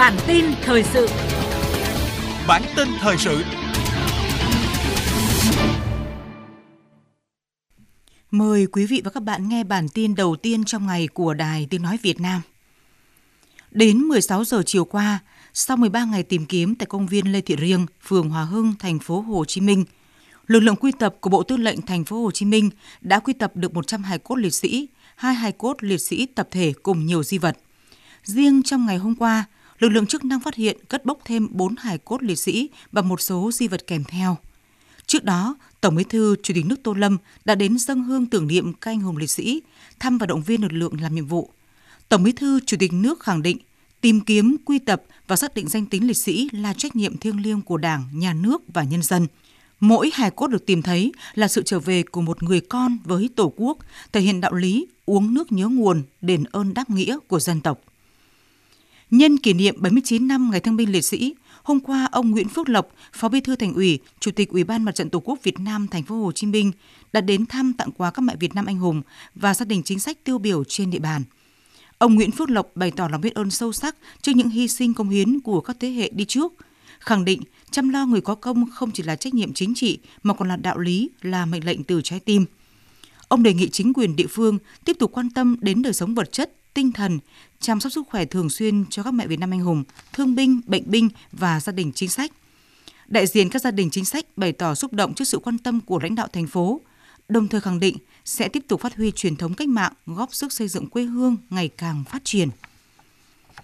Bản tin thời sự. Bản tin thời sự. Mời quý vị và các bạn nghe bản tin đầu tiên trong ngày của Đài Tiếng nói Việt Nam. Đến 16 giờ chiều qua, sau 13 ngày tìm kiếm tại công viên Lê Thị Riêng, phường Hòa Hưng, thành phố Hồ Chí Minh, lực lượng quy tập của Bộ Tư lệnh thành phố Hồ Chí Minh đã quy tập được 100 hài cốt liệt sĩ, 2 hài cốt liệt sĩ tập thể cùng nhiều di vật. Riêng trong ngày hôm qua, lực lượng chức năng phát hiện cất bốc thêm 4 hài cốt liệt sĩ và một số di vật kèm theo. Trước đó, Tổng Bí thư Chủ tịch nước Tô Lâm đã đến dâng hương tưởng niệm các anh hùng liệt sĩ, thăm và động viên lực lượng làm nhiệm vụ. Tổng Bí thư Chủ tịch nước khẳng định tìm kiếm, quy tập và xác định danh tính liệt sĩ là trách nhiệm thiêng liêng của Đảng, Nhà nước và nhân dân. Mỗi hài cốt được tìm thấy là sự trở về của một người con với Tổ quốc, thể hiện đạo lý uống nước nhớ nguồn, đền ơn đáp nghĩa của dân tộc. Nhân kỷ niệm 79 năm Ngày Thương binh Liệt sĩ, hôm qua ông Nguyễn Phước Lộc, Phó Bí thư Thành ủy, Chủ tịch Ủy ban Mặt trận Tổ quốc Việt Nam thành phố Hồ Chí Minh đã đến thăm tặng quà các mẹ Việt Nam anh hùng và gia đình chính sách tiêu biểu trên địa bàn. Ông Nguyễn Phước Lộc bày tỏ lòng biết ơn sâu sắc trước những hy sinh cống hiến của các thế hệ đi trước, khẳng định chăm lo người có công không chỉ là trách nhiệm chính trị mà còn là đạo lý, là mệnh lệnh từ trái tim. Ông đề nghị chính quyền địa phương tiếp tục quan tâm đến đời sống vật chất, tinh thần, chăm sóc sức khỏe thường xuyên cho các mẹ Việt Nam anh hùng, thương binh, bệnh binh và gia đình chính sách. Đại diện các gia đình chính sách bày tỏ xúc động trước sự quan tâm của lãnh đạo thành phố, đồng thời khẳng định sẽ tiếp tục phát huy truyền thống cách mạng, góp sức xây dựng quê hương ngày càng phát triển.